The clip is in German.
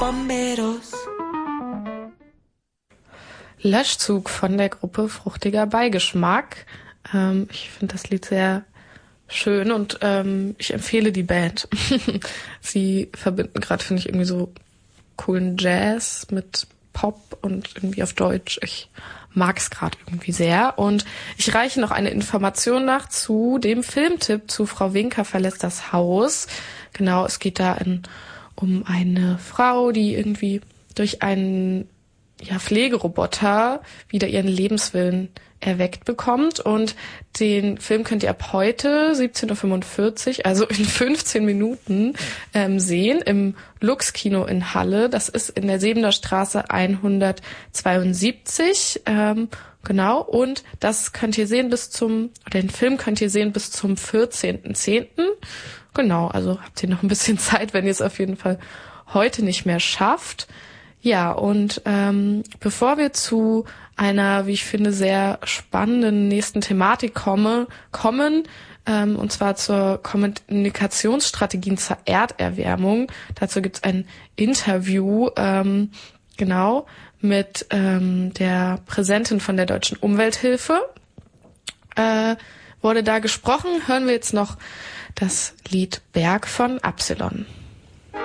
Bomberos. Löschzug von der Gruppe Fruchtiger Beigeschmack. Ich finde das Lied sehr schön und ich empfehle die Band. Sie verbinden gerade, finde ich, irgendwie so coolen Jazz mit Pop und irgendwie auf Deutsch. Ich mag es gerade irgendwie sehr. Und ich reiche noch eine Information nach zu dem Filmtipp zu Frau Winker verlässt das Haus. Genau, es geht da um eine Frau, die irgendwie durch einen Pflegeroboter wieder ihren Lebenswillen erweckt bekommt. Und den Film könnt ihr ab heute 17:45 Uhr, also in 15 Minuten, sehen im Lux-Kino in Halle. Das ist in der Sebener Straße 172. Genau. Und das könnt ihr sehen den Film könnt ihr sehen bis zum 14.10. Genau. Also habt ihr noch ein bisschen Zeit, wenn ihr es auf jeden Fall heute nicht mehr schafft. Ja, und bevor wir zu einer, wie ich finde, sehr spannenden nächsten Thematik kommen, und zwar zur Kommunikationsstrategien zur Erderwärmung. Dazu gibt's ein Interview, mit der Präsidentin von der Deutschen Umwelthilfe. Wurde da gesprochen. Hören wir jetzt noch das Lied Berg von Absilon.